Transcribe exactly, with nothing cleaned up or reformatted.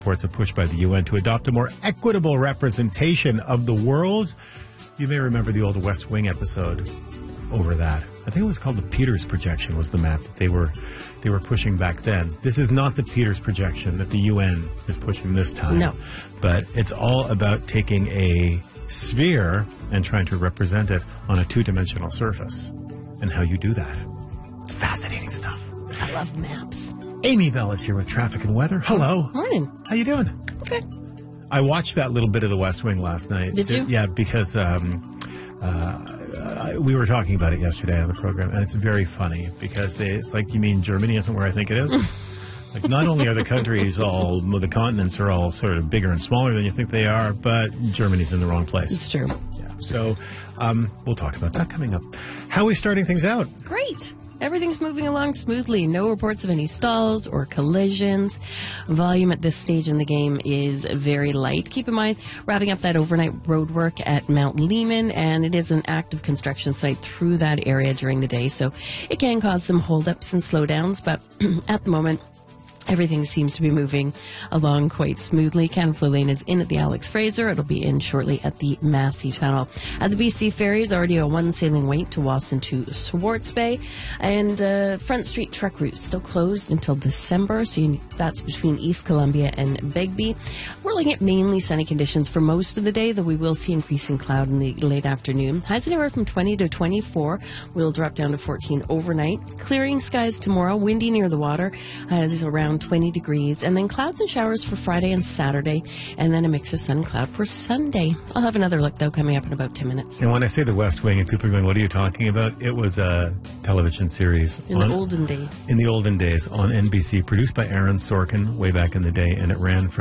Reports a push by the U N to adopt a more equitable representation of the world. You may remember the old West Wing episode over that. I think it was called the Peters projection was the map that they were they were pushing back then. This is not the Peters projection that the U N is pushing this time. No. But it's all about taking a sphere and trying to represent it on a two-dimensional surface and how you do that. It's fascinating stuff. I love maps. Amy Bell is here with traffic and weather. Hello. Morning. How you doing? Good. I watched that little bit of the West Wing last night. Did you? Yeah, because um, uh, we were talking about it yesterday on the program, and it's very funny because they, it's like, you mean Germany isn't where I think it is? Like, not only are the countries all, the continents are all sort of bigger and smaller than you think they are, but Germany's in the wrong place. It's true. Yeah. So um, we'll talk about that coming up. How are we starting things out? Great. Everything's moving along smoothly. No reports of any stalls or collisions. Volume at this stage in the game is very light. Keep in mind, wrapping up that overnight road work at Mount Lehman, and it is an active construction site through that area during the day, so it can cause some holdups and slowdowns, but at the moment, everything seems to be moving along quite smoothly. Canfla Lane is in at the Alex Fraser. It'll be in shortly at the Massey Tunnel. At the B C Ferries, already a one sailing wait to Wasson to Swartz Bay. And uh, Front Street truck route still closed until December, so you, that's between East Columbia and Begbie. We're looking at mainly sunny conditions for most of the day, though we will see increasing cloud in the late afternoon. Highs anywhere from twenty to twenty-four. We'll drop down to fourteen overnight. Clearing skies tomorrow, windy near the water. Uh, there's around twenty degrees, and then clouds and showers for Friday and Saturday, and then a mix of sun and cloud for Sunday. I'll have another look, though, coming up in about ten minutes. And when I say the West Wing and people are going, what are you talking about? It was a television series. In on, the olden days. In the olden days on N B C, produced by Aaron Sorkin way back in the day, and it ran from